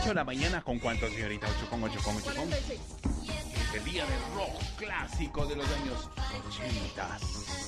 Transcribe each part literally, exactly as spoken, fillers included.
ocho de la mañana, ¿con cuánto, señorita? ocho con ocho con ocho con. El día del rock clásico de los años ochenta.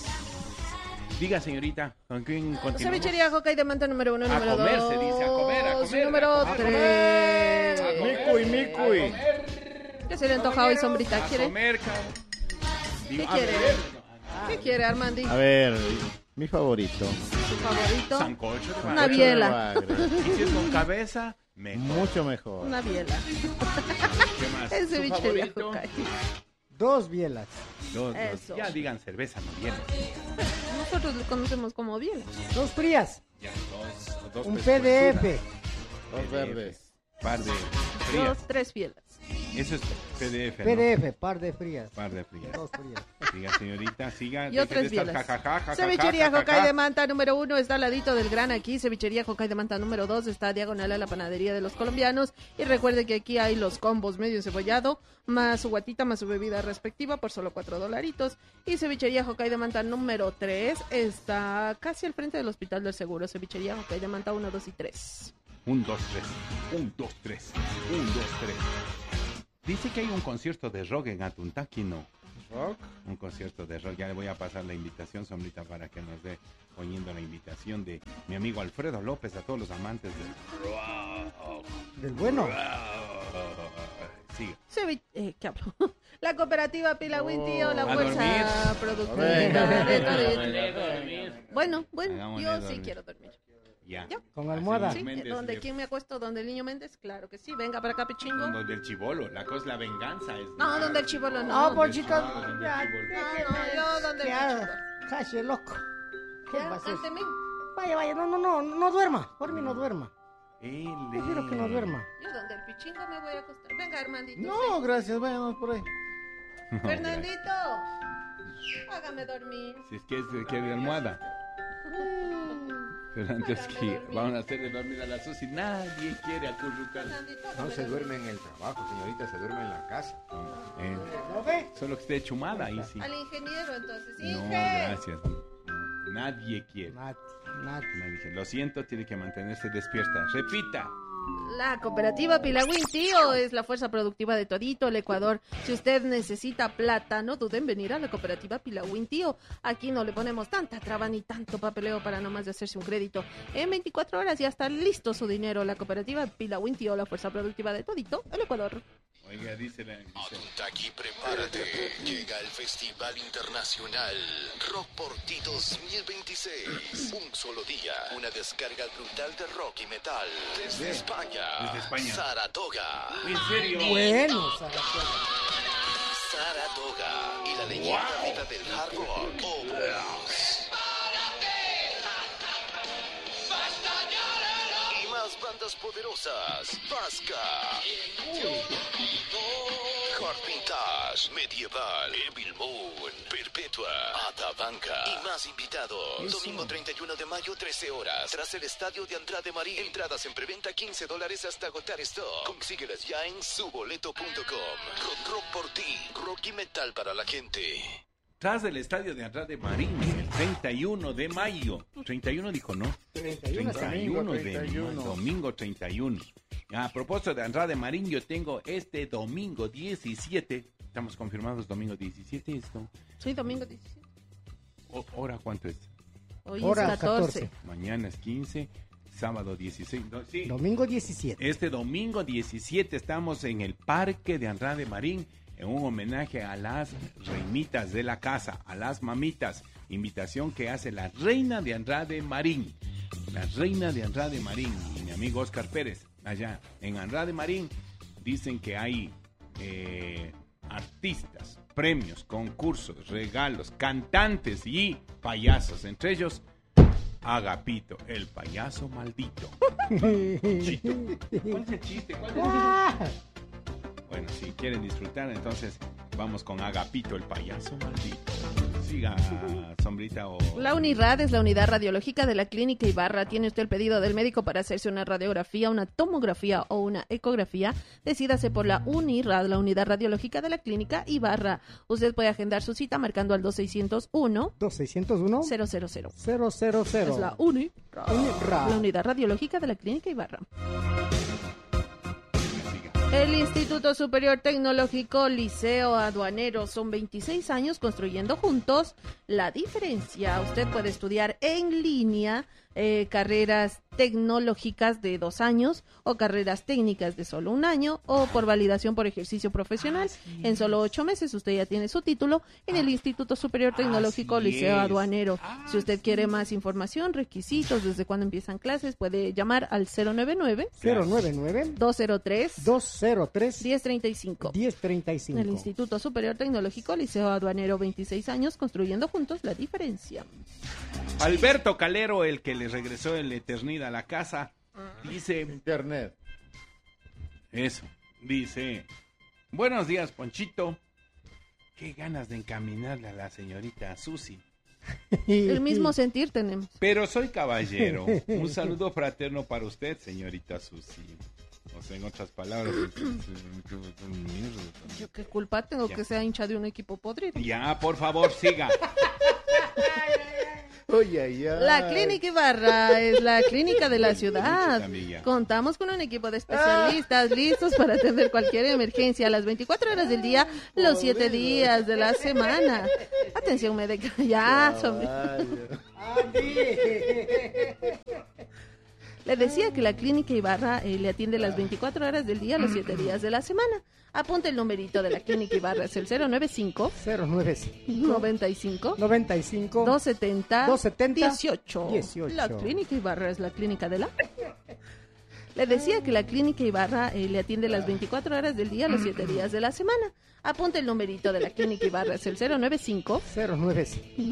Diga, señorita, ¿con quién continuamos? Cevichería Jocay de Manta número uno, a número dos. A comer, se dice, a comer, a comer. Número a comer, tres. A comer, Micuy, micuy. ¿Qué se le antoja hoy, sombrita? ¿Quiere? A comer, ¿Qué quiere? ¿Qué quiere, Armandi? A ver, mi favorito. ¿Su favorito? Sancocho de Una bagre. biela. Y si es con cabeza, mejor. Mucho mejor. Una biela. ¿Qué más? El ¿Su cevichería favorito? Jocay. Dos bielas. Dos, dos. Eso. Ya digan cerveza, no viene. Nosotros lo conocemos como biela. Dos frías. Ya, dos, dos Un pues, P D F. Dos verdes. Par de frías. Dos, tres bielas. Eso es P D F, ¿no? P D F, par de frías. Par de frías. Dos frías. Siga, señorita, siga. Yo deje de tres estar bielas. jajaja, jajaja, Cevichería jajaja. Jocay de Manta número uno está al ladito del Gran aquí. Cevichería Jocay de Manta número dos está diagonal a la panadería de los colombianos. Y recuerde que aquí hay los combos medio encebollado, más su guatita, más su bebida respectiva por solo cuatro dolaritos. Y Cevichería Jocay de Manta número tres está casi al frente del Hospital del Seguro. Cevichería Jocay de Manta uno, dos y tres. Un, dos, tres. Un, dos, tres. Un, dos, tres. Dice que hay un concierto de rock en Atuntaqui, ¿no? ¿Rock? Un concierto de rock. Ya le voy a pasar la invitación, sombrita, para que nos dé poniendo la invitación de mi amigo Alfredo López a todos los amantes del rock. Del bueno. Sigue. Cevi- eh, ¿Qué hablo? La cooperativa Pilawin, tío, la A fuerza dormir. productiva A de ver. Todito. Bueno, bueno, Hagámosle yo sí dormir. quiero dormir. Ya. ¿Ya? Con almohada. Sí, Méndez, ¿donde le- quién me acuesto? ¿Donde el niño Méndez? Claro que sí, venga para acá, pichingo. Donde el chibolo. La cosa es la venganza. Es No, donde el chivolo no. No, por el chicas. chibolo, donde el Ya, chibolo. No, no, yo donde el Ya, chivolo. calle, loco. ¿Qué Ya, va a hacer? ante mí. Vaya, vaya, no, no, no, no duerma. Por mí no duerma. Ele. Prefiero que no duerma. Yo donde el pichingo me voy a acostar. Venga, Armandito. No, gracias, váyanos por ahí. sí. Fernandito, hágame dormir. Si es que es que de almohada. Pero antes Hágame que dormir. van a hacerle dormir a la Susi, nadie quiere acurrucar. Fernandito, No hágame se dormir. duerme en el trabajo, señorita, se duerme en la casa. Eh, ¿No ve? solo que esté chumada ahí sí. Al ingeniero, entonces. No, Inge. gracias. No, nadie quiere. Nati, Nati. Nadie quiere. Lo siento, tiene que mantenerse despierta. Repita. La cooperativa Pilawin, tío, es la fuerza productiva de todito el Ecuador. Si usted necesita plata, no duden en venir a la cooperativa Pilawin, tío. Aquí no le ponemos tanta traba ni tanto papeleo para nomás de hacerse un crédito. En veinticuatro horas ya está listo su dinero. La cooperativa Pilawin, tío, la fuerza productiva de todito el Ecuador. Oiga, dice la... dice- Atuntaqui, prepárate. Llega el Festival Internacional Rock por Ti dos mil veintiséis. Un solo día, una descarga brutal de rock y metal. Desde España, Desde España. Saratoga. ¿En serio? Bueno, Saratoga. Saratoga y la leyenda viva del hard rock. O blues. Y más bandas poderosas. Vasca. Hard Vintage, Medieval, Evil Moon, Perpetua, Atabanca y más invitados. Domingo treinta y uno de mayo, trece horas. Tras el estadio de Andrade Marín. Entradas en preventa quince dólares hasta agotar stock. Consíguelas ya en suboleto punto com. Rock, rock por ti. Rock y metal para la gente. Tras del estadio de Andrade Marín, el treinta y uno de mayo. treinta y uno dijo, ¿no? treinta y uno treinta y uno de treinta y uno. mayo, domingo treinta y uno. A propósito de Andrade Marín, yo tengo este domingo diecisiete. Estamos confirmados domingo diecisiete esto. Sí, domingo diecisiete. O- ¿Hora cuánto es? Hoy Hora es catorce. catorce. Mañana es quince, sábado dieciséis. No, sí. Domingo diecisiete. Este domingo diecisiete estamos en el Parque de Andrade Marín en un homenaje a las reinitas de la casa, a las mamitas. Invitación que hace la reina de Andrade Marín. La reina de Andrade Marín y mi amigo Oscar Pérez, allá en Andrade Marín, dicen que hay eh, artistas, premios, concursos, regalos, cantantes y payasos. Entre ellos, Agapito, el payaso maldito. Chito. ¿Cuál es el chiste? ¿Cuál es el chiste? Bueno, si quieren disfrutar, entonces vamos con Agapito, el payaso maldito. Siga, sombrita o... La UNIRAD es la unidad radiológica de la Clínica Ibarra. Tiene usted el pedido del médico para hacerse una radiografía, una tomografía o una ecografía. Decídase por la UNIRAD, la unidad radiológica de la Clínica Ibarra. Usted puede agendar su cita marcando al dos seis cero uno dos seis cero uno cero cero cero. cero cero cero. Es la UNIRAD, UNIRAD. la unidad radiológica de la Clínica Ibarra. El Instituto Superior Tecnológico Liceo Aduanero, son veintiséis años construyendo juntos la diferencia. Usted puede estudiar en línea eh, carreras tecnológicas de dos años o carreras técnicas de solo un año o por validación por ejercicio profesional. En solo ocho meses usted ya tiene su título en el Instituto Superior Tecnológico Así Liceo es. Aduanero. Si usted quiere más información, requisitos, desde cuándo empiezan clases, puede llamar al cero nueve nueve, cero nueve nueve, dos cero tres, dos cero tres, diez treinta y cinco. diez treinta y En cinco. el Instituto Superior Tecnológico Liceo Aduanero, veintiséis años construyendo juntos la diferencia. Alberto Calero, el que le regresó en la eternidad a la casa, dice Internet. eso, dice, buenos días, Ponchito, qué ganas de encaminarle a la señorita Susi, El mismo sentir tenemos. pero soy caballero. Un saludo fraterno para usted, señorita Susi. O sea, en otras palabras, Yo qué culpa tengo Ya. que sea hincha de un equipo podrido. ya, por favor, siga. Uy, ay, ay. La Clínica Ibarra es la clínica de la ciudad. Amiga. Contamos con un equipo de especialistas listos para atender cualquier emergencia a las veinticuatro horas del día, los siete días de la semana. Atención médica, ya, sobre- Le decía que la Clínica Ibarra eh, le atiende las veinticuatro horas del día, los siete días de la semana. Apunte el numerito de la Clínica Ibarra, es el cero nueve cinco, cero nueve cinco, noventa y cinco, noventa y cinco, doscientos setenta, doscientos setenta, dieciocho. dieciocho. La Clínica Ibarra es la clínica de la... Le decía que la Clínica Ibarra eh, le atiende las veinticuatro horas del día, los siete días de la semana. Apunte el numerito de la Clínica Ibarra, es el cero nueve cinco, cero nueve cinco.